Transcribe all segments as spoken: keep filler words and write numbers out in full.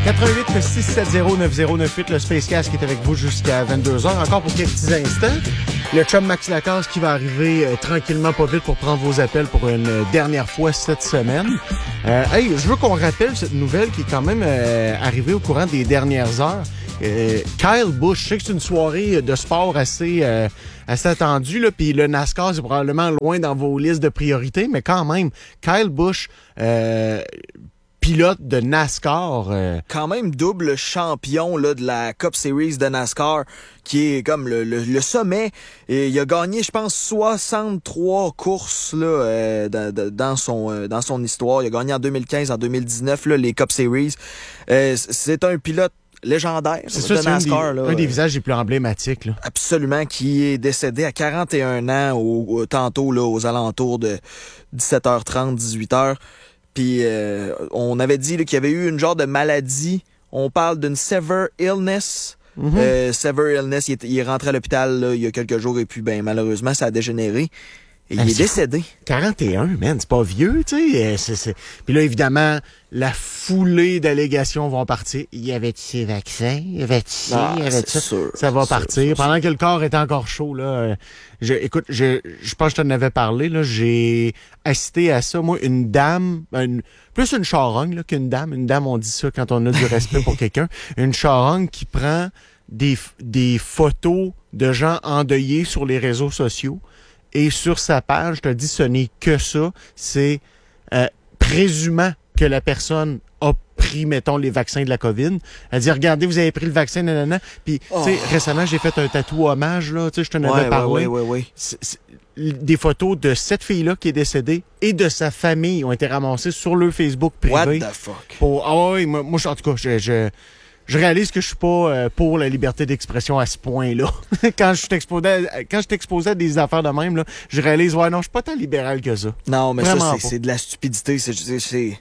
quatre-vingt-huit six sept zéro neuf zéro neuf huit, le Spacecast qui est avec vous jusqu'à vingt-deux heures. Encore pour quelques petits instants. Le chum Max Lacasse qui va arriver euh, tranquillement, pas vite, pour prendre vos appels pour une euh, dernière fois cette semaine. Euh, hey, je veux qu'on rappelle cette nouvelle qui est quand même euh, arrivée au courant des dernières heures. Euh, Kyle Busch, je sais que c'est une soirée de sport assez, euh, assez attendue, là, puis le NASCAR, c'est probablement loin dans vos listes de priorités, mais quand même, Kyle Busch, euh, pilote de NASCAR. Euh... Quand même double champion là, de la Cup Series de NASCAR, qui est comme le, le, le sommet. Et il a gagné, je pense, soixante-trois courses là, euh, dans, dans, son, euh, dans son histoire. Il a gagné en deux mille quinze, en deux mille dix-neuf, là, les Cup Series. Euh, c'est un pilote légendaire c'est de ça, NASCAR. C'est un des, là, un des visages les plus emblématiques. Là. Absolument, qui est décédé à quarante et un ans, au, au, tantôt là, aux alentours de dix-sept heures trente, dix-huit heures. Puis euh, on avait dit là, qu'il y avait eu une genre de maladie. On parle d'une severe illness. Mm-hmm. Euh, severe illness, il est, il est rentré à l'hôpital là, il y a quelques jours et puis ben malheureusement, ça a dégénéré. Et ben, il est, est décédé. Fou. quarante et un, man, c'est pas vieux, tu sais. C'est, c'est... Puis là, évidemment, la foulée d'allégations vont partir. Y avait-tu ces vaccins? Y avait-tu ci? Ah, y avait-tu ça? Sûr, ça va sûr, partir. sûr, Pendant sûr. que le corps était encore chaud, là. Je, écoute, je, je pense que je t'en avais parlé, là. J'ai assisté à ça. Moi, une dame, une, plus une charogne, là, qu'une dame. Une dame, on dit ça quand on a du respect pour quelqu'un. Une charogne qui prend des, des photos de gens endeuillés sur les réseaux sociaux. Et sur sa page, je te dis, ce n'est que ça. C'est euh, présumant que la personne a pris, mettons, les vaccins de la COVID. Elle dit, regardez, vous avez pris le vaccin, nanana. Puis, oh. tu sais, récemment, j'ai fait un tatou hommage, là. Tu sais, je t'en avais ouais, parlé. Ouais, ouais, ouais, ouais. C'est, c'est, des photos de cette fille-là qui est décédée et de sa famille ont été ramassées sur le Facebook privé. What the fuck? Pour, ah oui, moi, moi, en tout cas, je... je Je réalise que je suis pas euh, pour la liberté d'expression à ce point-là. quand je suis exposé à, quand je t'exposais à des affaires de même, là, je réalise, ouais, non, je suis pas tant libéral que ça. Non, mais Vraiment ça, c'est, c'est de la stupidité. C'est, c'est,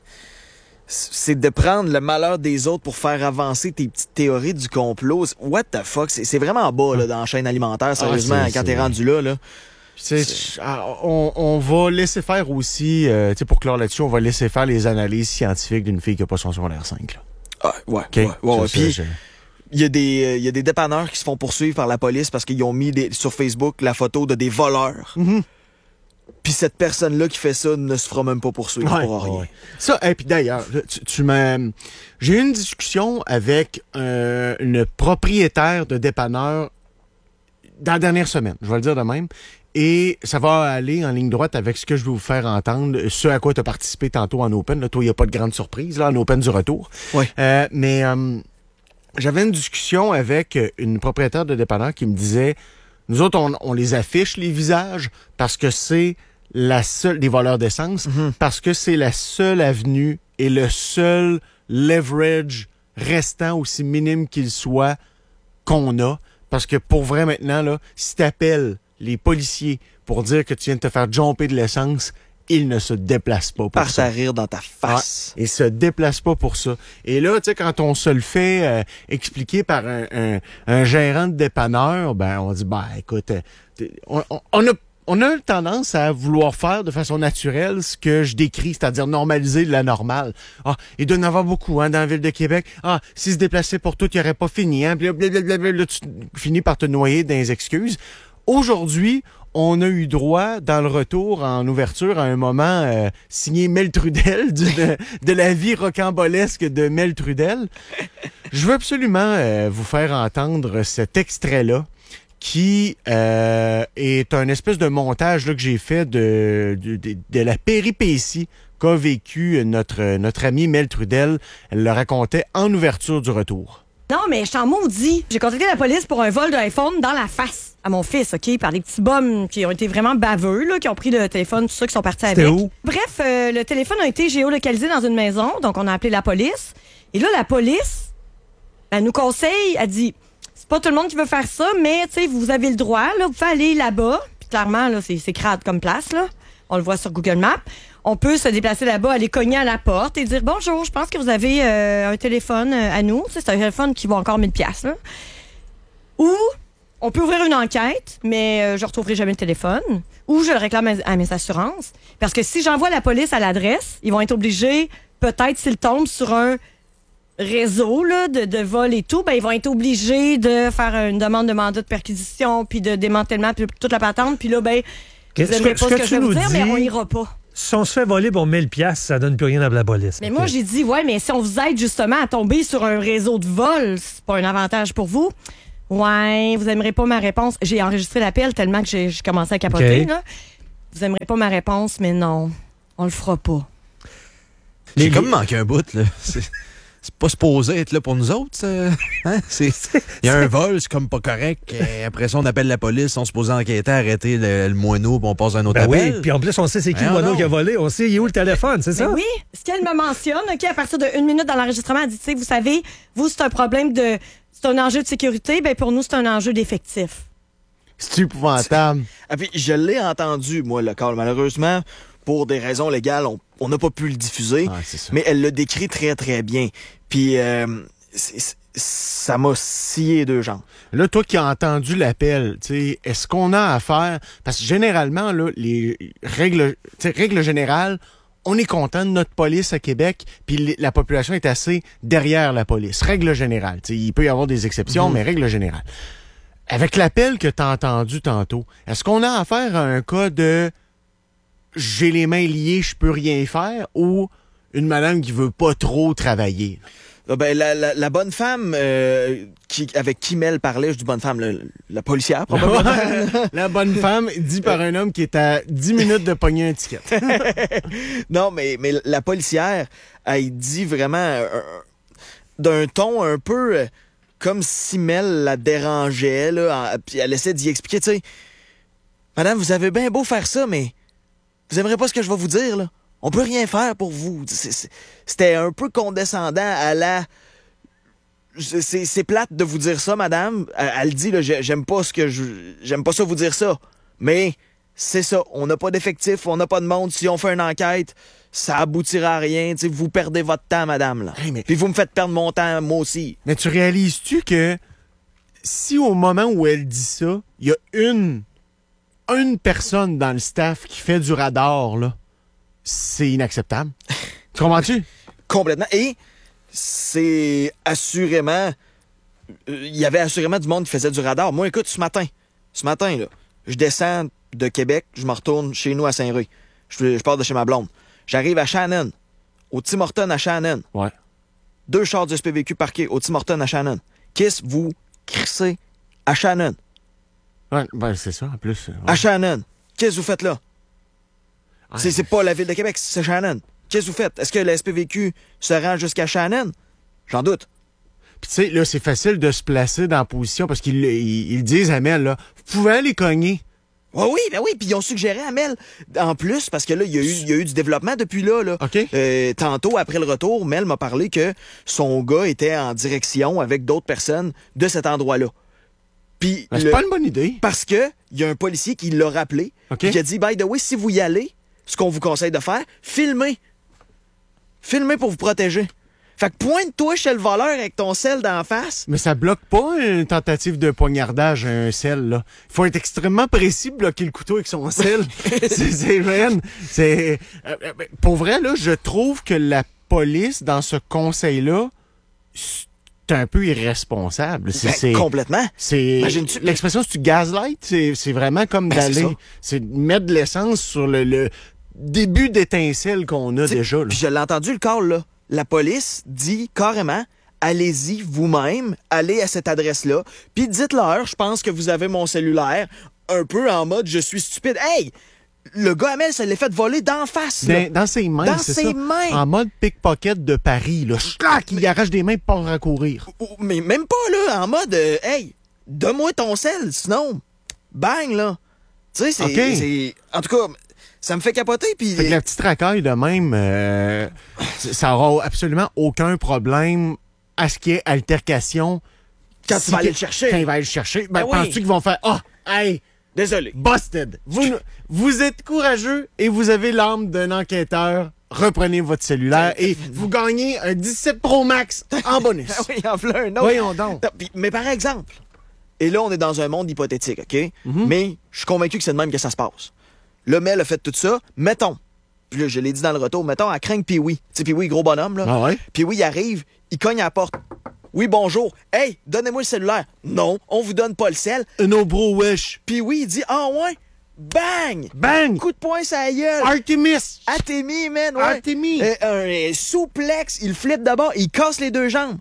c'est de prendre le malheur des autres pour faire avancer tes petites théories du complot. What the fuck? C'est, c'est vraiment bas, là, dans la chaîne alimentaire, sérieusement, ah, c'est, quand c'est... t'es rendu là, là. C'est, c'est... On, on va laisser faire aussi, euh, tu sais, pour clore là-dessus, on va laisser faire les analyses scientifiques d'une fille qui a pas son secondaire cinq, là. Ah, ouais, okay. ouais, ouais, ouais. Puis, il y a des, il euh, y a des dépanneurs qui se font poursuivre par la police parce qu'ils ont mis des, sur Facebook la photo de des voleurs. Mm-hmm. Puis cette personne-là qui fait ça ne se fera même pas poursuivre ouais, pour rien. Ouais. Ça, et puis d'ailleurs, tu, tu m'as, j'ai eu une discussion avec euh, une propriétaire de dépanneur dans la dernière semaine, je vais le dire de même. Et ça va aller en ligne droite avec ce que je vais vous faire entendre, ce à quoi tu as participé tantôt en Open. Là, toi, il n'y a pas de grande surprise là, en Open du retour. Oui. Euh, mais euh, j'avais une discussion avec une propriétaire de dépanneur qui me disait, nous autres, on, on les affiche, les visages, parce que c'est la seule, des voleurs d'essence, mm-hmm. parce que c'est la seule avenue et le seul leverage restant, aussi minime qu'il soit, qu'on a. Parce que pour vrai, maintenant, là, si t'appelles les policiers pour dire que tu viens de te faire jumper de l'essence, ils ne se déplacent pas pour Par ça. Par à rire dans ta face. Ouais, ils se déplacent pas pour ça. Et là, tu sais, quand on se le fait euh, expliquer par un, un, un gérant de dépanneur, ben on dit, ben écoute, on, on, on a on a tendance à vouloir faire de façon naturelle ce que je décris, c'est-à-dire normaliser la normale. Ah, il doit y en avoir beaucoup hein, dans la ville de Québec. Ah, s'ils se déplaçaient pour tout, il n'aurait pas fini. Hein? Blablabla, là, tu finis par te noyer dans les excuses. Aujourd'hui, on a eu droit, dans le retour en ouverture, à un moment euh, signé Mel Trudel, du, de, de la vie rocambolesque de Mel Trudel. Je veux absolument euh, vous faire entendre cet extrait-là, qui euh, est un espèce de montage là, que j'ai fait de, de, de, de la péripétie qu'a vécu notre, notre amie Mel Trudel. Elle le racontait en ouverture du retour. Non, mais je t'en maudis. J'ai contacté la police pour un vol d'iPhone dans la face à mon fils, OK, par des petits bums qui ont été vraiment baveux, là, qui ont pris le téléphone, tout ça, qui sont partis C'était avec. Où? Bref, euh, le téléphone a été géolocalisé dans une maison, donc on a appelé la police. Et là, la police, elle nous conseille, elle dit... C'est pas tout le monde qui veut faire ça, mais tu sais, vous avez le droit, là, vous pouvez aller là-bas. Puis clairement, là, c'est, c'est crade comme place, là. On le voit sur Google Maps. On peut se déplacer là-bas, aller cogner à la porte et dire « Bonjour, je pense que vous avez euh, un téléphone euh, à nous. » C'est un téléphone qui vaut encore mille piastres, là. Ou on peut ouvrir une enquête, mais euh, je retrouverai jamais le téléphone. Ou je le réclame à, à mes assurances. Parce que si j'envoie la police à l'adresse, ils vont être obligés, peut-être s'ils tombent sur un réseau là, de, de vol et tout, ben, ils vont être obligés de faire une demande de mandat de perquisition, puis de démantèlement, puis toute la patente. Puis là, ben, Okay. vous n'aimez pas ce que, que je vais vous dire, dis, mais on ira pas. Si on se fait voler pour mille piastres, ça donne plus rien à la police. Mais okay. moi, j'ai dit, ouais, mais si on vous aide justement à tomber sur un réseau de vol, c'est pas un avantage pour vous. Ouais, vous aimerez pas ma réponse. J'ai enregistré l'appel tellement que j'ai, j'ai commencé à capoter. Okay. Là. Vous aimerez pas ma réponse, mais non, on le fera pas. J'ai comme manqué un bout, là. C'est, c'est pas supposé être là pour nous autres, ça. Hein? C'est, il y a un vol, c'est comme pas correct. Et après ça, on appelle la police, on se pose enquêter, arrêter le, le moineau, puis on passe à un autre Ben appel. oui, puis en plus, on sait c'est qui Ben le moineau non. qui a volé. On sait il est où le téléphone, c'est ça? Ben oui, ce qu'elle me mentionne, OK, à partir d'une minute dans l'enregistrement, elle dit, tu sais, vous savez, vous, c'est un problème de... C'est un enjeu de sécurité, ben pour nous, c'est un enjeu d'effectif. C'est épouvantable. Ah, puis je l'ai entendu, moi, le call. Malheureusement, pour des raisons légales, on on n'a pas pu le diffuser. Ah, c'est ça. Mais elle le décrit très, très bien. Puis euh, c'est- c'est- ça m'a scié les deux jambes. Là, toi qui as entendu l'appel, tu sais, est-ce qu'on a à faire... Parce que généralement, là, les règles, tu sais, règle générale, on est content de notre police à Québec, puis les- la population est assez derrière la police. Règle générale. Tu sais, il peut y avoir des exceptions, Mhm. mais règle générale. Avec l'appel que tu as entendu tantôt, est-ce qu'on a affaire à un cas de j'ai les mains liées, je peux rien faire, ou une madame qui veut pas trop travailler? Ah, ben, la, la, la bonne femme euh, qui, avec qui Mel parlait, je dis bonne femme, le- la policière probablement. La bonne femme dit par un homme qui est à dix minutes de pogner un ticket. Non, mais, mais la policière, elle dit vraiment euh, d'un ton un peu euh, comme si Mel la dérangeait, là, en- puis elle essaie d'y expliquer, tu sais, madame, vous avez bien beau faire ça, mais vous aimerez pas ce que je vais vous dire, là. On peut rien faire pour vous. C'est- c'est- C'était un peu condescendant à la... C'est c'est plate de vous dire ça, madame. Elle, elle dit, là, j'ai- j'aime pas ce que je... J'aime pas ça vous dire ça. Mais c'est ça. On n'a pas d'effectif, on n'a pas de monde. Si on fait une enquête, ça aboutira à rien. Tu sais, vous perdez votre temps, madame, là. Hey, mais- Puis vous me faites perdre mon temps, moi aussi. Mais tu réalises-tu que si au moment où elle dit ça, il y a une, une personne dans le staff qui fait du radar, là, c'est inacceptable. Tu comprends-tu? Complètement. Et c'est assurément... euh, Il y avait assurément du monde qui faisait du radar. Moi, écoute, ce matin, ce matin, là, je descends de Québec, je me retourne chez nous à Saint-Ruy. Je, je pars de chez ma blonde. J'arrive à Shannon, au Tim Hortons à Shannon. Ouais. Deux chars du S P V Q parqués au Tim Hortons à Shannon. Qu'est-ce que vous crissez à Shannon? Ouais, ben, c'est ça, en plus. ouais. À Shannon. Qu'est-ce que vous faites là? Ouais. C'est, c'est pas la ville de Québec, c'est Shannon. Qu'est-ce que vous faites? Est-ce que le S P V Q se rend jusqu'à Shannon? J'en doute. Puis tu sais, là, c'est facile de se placer dans la position parce qu'ils ils, ils disent à Mel, là, vous pouvez aller cogner. Oui, oui, ben oui. Puis ils ont suggéré à Mel, en plus, parce que là, il y a eu, il y a eu du développement depuis là. là. OK. Euh, tantôt, après le retour, Mel m'a parlé que son gars était en direction avec d'autres personnes de cet endroit-là. Puis Ben, c'est le- pas une bonne idée. parce que il y a un policier qui l'a rappelé, OK. puis qui a dit, by the way, si vous y allez, ce qu'on vous conseille de faire, filmez. Filmez pour vous protéger. Fait que pointe-toi chez le voleur avec ton sel d'en face. Mais ça bloque pas une tentative de poignardage, un sel, là. Il faut être extrêmement précis pour bloquer le couteau avec son sel. c'est, c'est vrai. C'est, euh, euh, pour vrai, là, je trouve que la police, dans ce conseil-là, c'est un peu irresponsable. C'est, Ben, c'est, complètement. c'est, Imagine-tu- l'expression, c'est du gaslight. C'est, c'est vraiment comme Ben, c'est d'aller, ça. c'est de mettre de l'essence sur le, le début d'étincelle qu'on a T'sais, déjà, là. Puis je l'ai entendu le call, là. La police dit carrément, allez-y vous-même, allez à cette adresse-là, puis dites-leur, je pense que vous avez mon cellulaire, un peu en mode je suis stupide. Hey! Le gars Amel se l'est fait voler d'en face, là. Dans, dans ses mains, Dans c'est ses ça. mains. En mode pickpocket de Paris, là. Schlac, il arrache des mains et part à courir. Ou- Mais même pas, là, en mode, euh, hey, donne-moi ton sel, sinon, bang, là. Tu sais, c'est, OK. c'est- En tout cas, ça me fait capoter, puis... Fait que la petite racaille de même, euh, ça aura absolument aucun problème à ce qu'il y ait altercation. Quand Si tu vas aller que- le chercher. Quand il va aller le chercher, ben, Ben oui. penses-tu qu'ils vont faire « Ah, hey, Désolé. busted! Vous, ne- vous êtes courageux et vous avez l'âme d'un enquêteur. Reprenez votre cellulaire et vous gagnez un dix-sept Pro Max en bonus. Ah oui, en voilà un autre. Voyons donc. Non, puis- mais par exemple, et là, on est dans un monde hypothétique, OK? Mhm. Mais je suis convaincu que c'est de même que ça se passe. Le Mel a fait tout ça. Mettons, puis là, je l'ai dit dans le retour, mettons, à craindre Pee-Wee. Tu sais, Pee-Wee, gros bonhomme, là. Ah ouais? Pee-Wee, il arrive, Il cogne à la porte. Oui, bonjour. Hey, donnez-moi le cellulaire. Non, on vous donne pas le sel. No bro wesh. Puis oui, il dit, ah ouais, bang! Bang! Coup de poing sur la gueule. Artemis! Artemis, man, ouais. Artemis! Euh, un, un souplex, il flippe d'abord, il casse les deux jambes.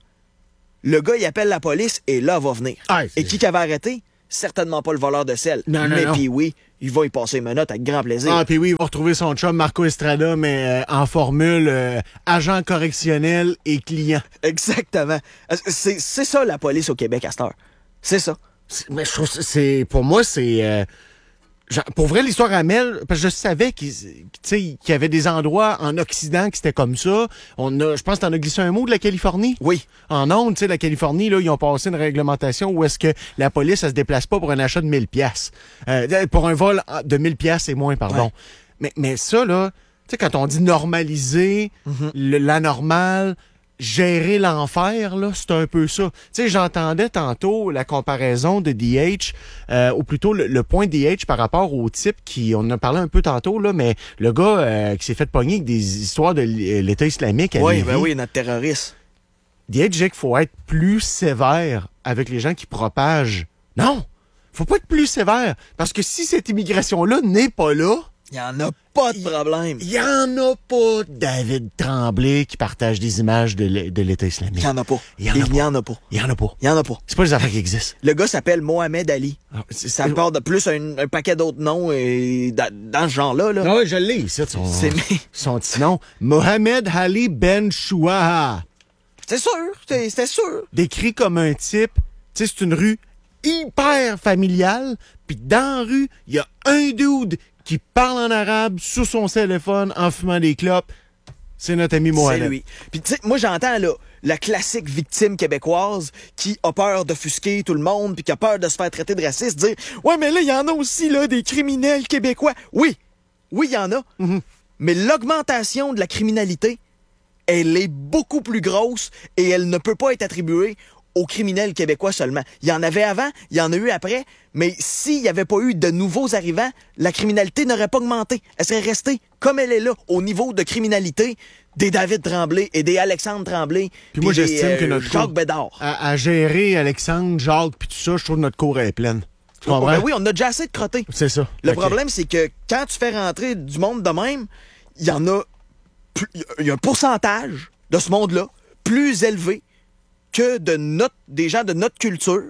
Le gars, il appelle la police et là, va venir. Ah, c'est- et qui qui avait arrêté? Certainement pas le voleur de sel. Non, non, mais non. puis oui, il va y passer une menotte avec grand plaisir. Ah, puis oui, il va retrouver son chum Marco Estrada, mais euh, en formule euh, agent correctionnel et client. Exactement. C'est, c'est ça la police au Québec à cette heure. C'est ça. C'est- Mais je trouve que c'est pour moi c'est euh, genre, pour vrai l'histoire Amel parce que je savais qu'il tu sais, qu'il y avait des endroits en Occident qui c'était comme ça. On a je pense que t'en as glissé un mot de la Californie. Oui. En ondes, tu sais la Californie là, ils ont passé une réglementation où est-ce que la police elle se déplace pas pour un achat de mille pièces. Euh, pour un vol de mille pièces et moins pardon. Ouais. Mais mais ça là, tu sais quand on dit normaliser Mm-hmm. le- la normale gérer l'enfer, là, c'est un peu ça. Tu sais, j'entendais tantôt la comparaison de D H, euh, ou plutôt le, le point D H par rapport au type qui, on en a parlé un peu tantôt, là, mais le gars euh, qui s'est fait pogner avec des histoires de l'État islamique à Oui, Lévis. ben oui, notre terroriste. D H disait qu'il faut être plus sévère avec les gens qui propagent. Non! Faut pas être plus sévère. Parce que si cette immigration-là n'est pas là, Il y en a pas de problème. il y en a pas David Tremblay qui partage des images de l'É- de l'État islamique. Il y en a pas. Il y en a Il pas. y en a pas. Il y en a pas. Il y en a pas. C'est pas les affaires qui existent. Le gars s'appelle Mohamed Ali. Ah, c'est- Ça c'est- part de plus un, un paquet d'autres noms et dans, dans ce genre-là. Là. Ah ouais, je l'ai ici, son, C'est- son petit nom. Mohamed Ali Ben Chouaha. C'est sûr, c'est- c'était sûr. Décrit comme un type, tu sais, c'est une rue hyper familiale, puis dans la rue, il y a un dude qui parle en arabe sur son téléphone en fumant des clopes. C'est notre ami C'est Mohamed. lui. Puis tu sais, moi j'entends là la classique victime québécoise qui a peur d'offusquer tout le monde puis qui a peur de se faire traiter de raciste dire ouais mais là il y en a aussi là des criminels québécois. Oui, oui il y en a. Mm-hmm. Mais l'augmentation de la criminalité, elle est beaucoup plus grosse et elle ne peut pas être attribuée aux criminels québécois seulement. Il y en avait avant, il y en a eu après, mais s'il n'y avait pas eu de nouveaux arrivants, la criminalité n'aurait pas augmenté. Elle serait restée comme elle est là, au niveau de criminalité des David Tremblay et des Alexandre Tremblay. Puis moi, des, j'estime que notre Jacques cour- Bédard. À, à gérer Alexandre, Jacques, puis tout ça, je trouve que notre cour est pleine. Tu Oh, comprends? ben oui, on a déjà assez de crottés. C'est ça. Le Ok. problème, c'est que quand tu fais rentrer du monde de même, il y en a, plus- il y a un pourcentage de ce monde-là plus élevé que de notre, des gens de notre culture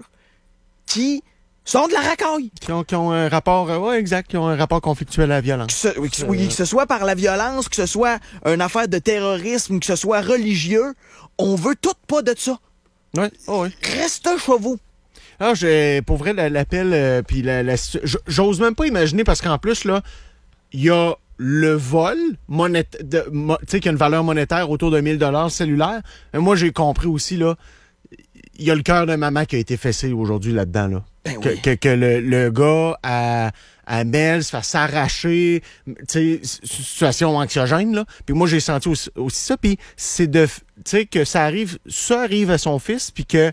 qui sont de la racaille. Qui ont, qui ont un rapport, euh, ouais, exact, qui ont un rapport conflictuel à la violence. Que ce, oui, que, oui, que ce soit par la violence, que ce soit une affaire de terrorisme, que ce soit religieux, on veut tout pas de ça. Ouais, oh, ouais. Reste chez vous. Ah, j'ai, pour vrai, la- l'appel, euh, puis la, la situ- j- j'ose même pas imaginer parce qu'en plus, là, il y a le vol, monét- de, mo- tu sais, qui a une valeur monétaire autour de mille dollars cellulaire. Mais moi, j'ai compris aussi, là, il y a le cœur de maman qui a été fessé aujourd'hui là-dedans, là. Ben que, oui. que, que le, le gars à, à Mel se fait s'arracher, tu sais, s- situation anxiogène, là. Puis moi, j'ai senti aussi, aussi ça. Puis c'est de, f- tu sais, que ça arrive, ça arrive à son fils, puis que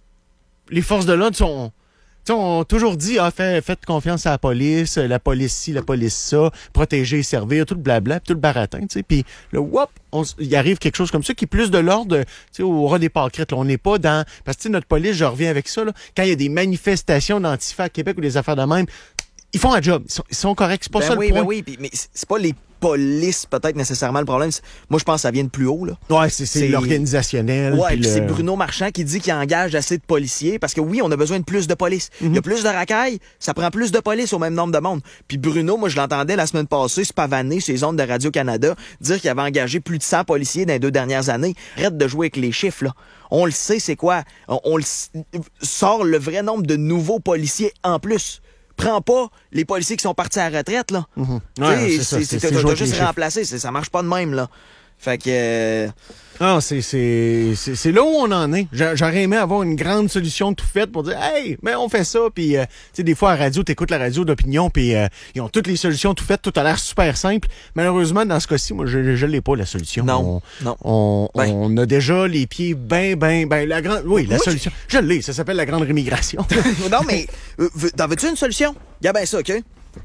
les forces de l'ordre sont, tu sais, ont toujours dit, ah, fait, faites confiance à la police, la police ci, la police ça, protéger et servir, tout le blabla, puis tout le baratin, tu sais. Puis là, whoop, on s- il arrive quelque chose comme ça qui est plus de l'ordre, tu sais, au ras des pâquerettes. Là, on n'est pas dans, parce que tu sais, notre police, je reviens avec ça, là, quand il y a des manifestations d'Antifa à Québec ou des affaires de même, ils font un job, ils sont, ils sont corrects, c'est pas Ben ça oui, le point. ben oui, puis- mais c'est c'est pas les polices peut-être nécessairement le problème. C'est- Moi, je pense que ça vient de plus haut, là. Ouais, c'est, c'est C'est- l'organisationnel. Ouais, puis puis le- c'est Bruno Marchand qui dit qu'il engage assez de policiers parce que oui, on a besoin de plus de police. Il y a plus de racailles, ça prend plus de police au même nombre de monde. Puis Bruno, moi je l'entendais la semaine passée se pavaner sur les ondes de Radio-Canada, dire qu'il avait engagé plus de cent policiers dans les deux dernières années. Arrête de jouer avec les chiffres, là. On le sait, c'est quoi? On, on le s- sort le vrai nombre de nouveaux policiers en plus. Prends pas les policiers qui sont partis à la retraite, là. Mhm. Tu Ouais, sais, c'est ça, c'est- c'est- t'as- c'est t'as jouer avec juste les chiffres. remplacé, c'est- ça marche pas de même, là. Fait que... euh, Ah, c'est, c'est, c'est, c'est là où on en est. J'a- J'aurais aimé avoir une grande solution tout faite pour dire, hey, mais on fait ça. Puis, euh, tu sais, des fois, à la radio, t'écoutes la radio d'opinion, puis euh, ils ont toutes les solutions tout faites. Tout a l'air super simple. Malheureusement, dans ce cas-ci, moi, je, je l'ai pas, la solution. Non, On, non. On, Ben. on a déjà les pieds ben, ben, ben, la grande, oui, la Moi, solution. Je l'ai. Ça s'appelle la grande rémigration. non, mais euh, veux- t'en veux-tu une solution? Regarde bien ça, OK?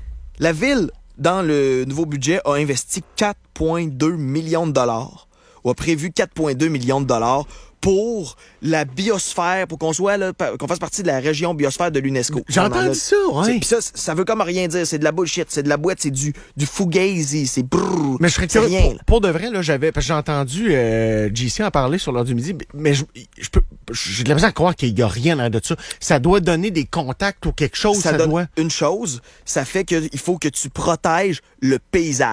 La Ville, dans le nouveau budget, a investi quatre virgule deux millions de dollars, ou a prévu quatre virgule deux millions de dollars pour la biosphère, pour qu'on soit là, qu'on fasse partie de la région biosphère de l'UNESCO. J'ai On en entendu a- ça, ouais. Puis ça, ça veut comme rien dire. C'est de la bullshit, c'est de la boîte, c'est du, du fugazi, c'est brrr. Mais je serais c'est curieux, rien. pour, pour de vrai, là, j'avais, parce que j'ai entendu euh, J C en parler sur l'heure du midi, mais je, je peux, j'ai de la misère à croire qu'il y a rien en de ça. Ça doit donner des contacts ou quelque chose, ça, Ça donne doit. une chose, ça fait qu'il faut que tu protèges le paysage.